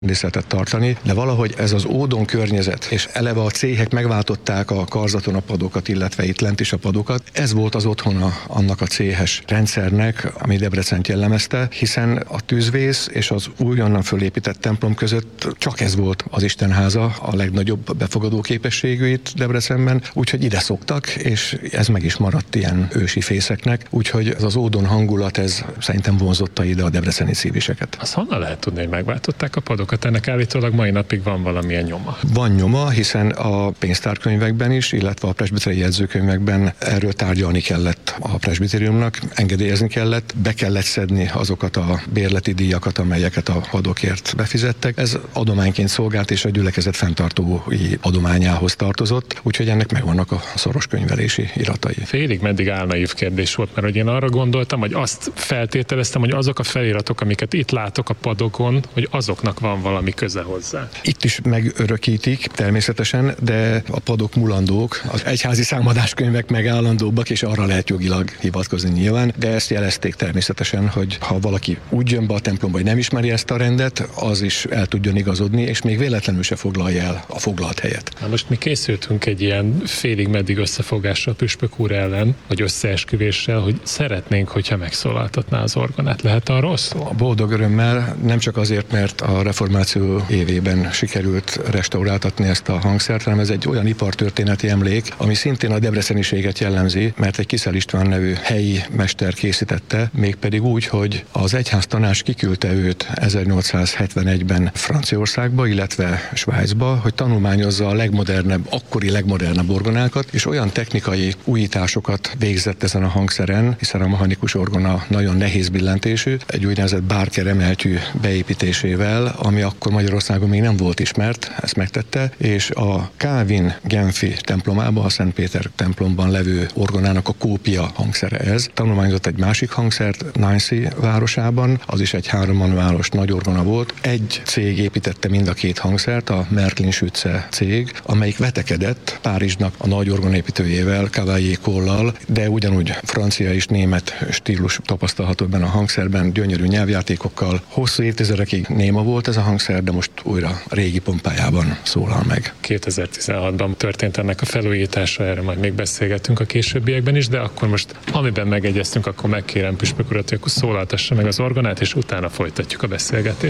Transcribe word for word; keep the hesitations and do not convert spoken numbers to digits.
díszletet tartani, de valahogy ez az ódon környezet, és eleve a céhek megváltották a karzaton a padokat, illetve itt lent is a padokat. Ez volt az otthona annak a céhes rendszernek, ami Debrecent jellemezte, hiszen a tűzvész és az újonnan fölépített templom között csak ez volt az istenháza, a legnagyobb befogadó képességű itt Debrecenben, úgyhogy ide szoktak, és ez meg is maradt ilyen ősi fészeknek, úgyhogy ez az ódon hangulat, ez szerintem vonzotta ide a debreceni cíviseket. Azt honnan lehet tudni, hogy megváltották a padokat? Ennek állítólag mai napig van valamilyen nyoma. Van nyoma, hiszen a pénztárkönyvekben is, illetve a presbiteri jegyzőkönyvekben erről tárgyalni kellett a presbitériumnak, engedélyezni kellett, be kellett szedni azokat a bérleti díjakat, amelyeket a padokért befizettek. Ez adományként szolgált, és a gyülekezet fenntartói adományához tartozott, úgyhogy ennek megvannak a szoros könyvelési iratai. Félig meddig álnaív kérdés volt, mert hogy én arra gondoltam, hogy azt feltételeztem, hogy azok a feliratok, amiket itt látok a padokon, hogy azoknak van valami köze hozzá. Itt is megörökítik természetesen, de a padok mulandók, az egyházi számadáskönyvek meg állandóbbak, és arra lehet jogilag hivatkozni nyilván, de ezt jelezték természetesen, hogy ha valaki úgy jön be a templomba, hogy nem ismeri ezt a rendet, az is el tudjon igazodni, és még véletlenül se foglalja el a foglalt helyet. Na most mi készültünk egy ilyen félig meddig összefogásra a püspök úr ellen, vagy összeesküvéssel, hogy szeretnénk, hogyha megszólaltatná az orgonát. Lehet arról szó? A boldog örömmel, nem csak azért, mert a reformáció évében sikerült restauráltatni ezt a hangszert, hanem ez egy olyan ipartörténeti emlék, ami szintén a debreceniséget jellemzi, mert egy Kiszel István nevű helyi mester készítette, mégpedig úgy, hogy az egyháztanács kiküldte őt ezernyolcszázhetvenegyben Franciaországba, illetve Svájcba, hogy tanulmányozza a legmodernebb, akkori legmodernebb orgonákat, és olyan technikai újításokat végzett ezen a hangszeren, hiszen a mechanikus orgona nagyon nehéz billentésű, egy úgynevezett Barker emeltyű beépítésével, ami akkor Magyarországon még nem volt ismert, ezt megtette, és a Calvin Genfi templomában, a Szent Péter templomban levő orgonának a kópia hangszere ez. Tanulmányozott egy másik hangszert Nancy városában, az is egy hárommanuálos nagy orgona volt. Egy cég építette mind a két hangszert, a Märklin Schütze cég, amelyik vetekedett Párizsnak a nagy orgonépítőjével, Cavalier Collal, de ugyanúgy francia és német stílus tapasztalható ebben a hangszerben, gyönyörű nyelvjátékokkal. Hosszú évtizedekig néma volt ez a hangszer, de most újra régi pompájában szólal meg. kétezer-tizenhatban történt ennek a felújítása, erre majd még beszélgetünk a későbbiekben is, de akkor most, amiben megegyeztünk, akkor megkérem püspök urat, hogy akkor szólaltassa meg az orgonát, és utána folytatjuk a beszélgetést.